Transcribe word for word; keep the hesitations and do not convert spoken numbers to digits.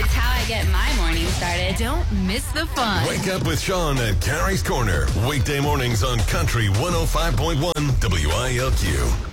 It's how I get my morning started. Don't miss the fun. Wake up with Sean at Carrie's Corner. Weekday mornings on Country one oh five point one W I L Q.